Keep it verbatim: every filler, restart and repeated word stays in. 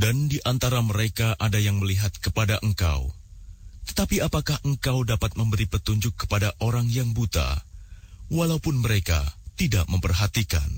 Dan di antara mereka ada yang melihat kepada engkau. Tetapi apakah engkau dapat memberi petunjuk kepada orang yang buta, walaupun mereka tidak memperhatikan?